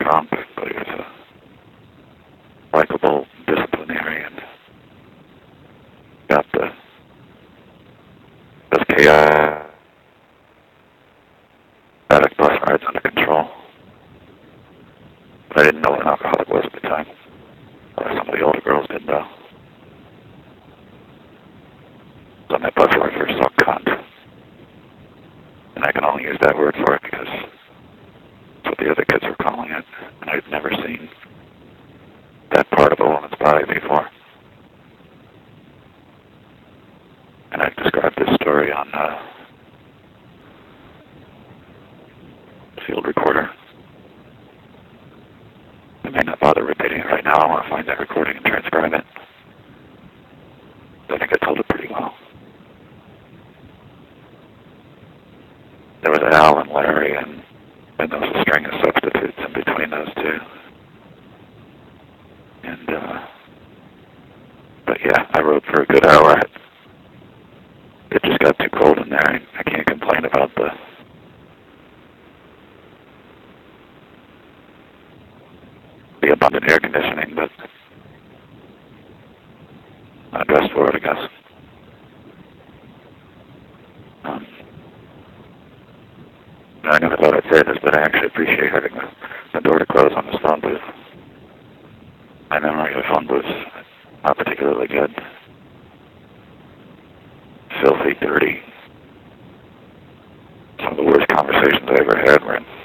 drunk, but he was a likable disciplinarian. Got this chaotic bus rides under control. But I didn't know what an alcoholic was at the time. Some of the older girls did though. So on that bus where I first saw cunt. And I can only use that word for it because that's what the other kids were calling it. And I'd never seen that part of a woman's body before. And I've described this story on field recorder. I may not bother repeating it right now. I want to find that recording and transcribe it. I think I told it pretty well. There was Al and Larry, and there was a string of substitutes in between those two. And, but yeah, I rode for a good hour. It just got too cold in there. I can't complain about the abundant air conditioning, but I dressed for it, I guess. I never thought I'd say this, but I actually appreciate having the door to close on this phone booth. My memory of the phone booth's not particularly good. Filthy, dirty. Some of the worst conversations I ever had were in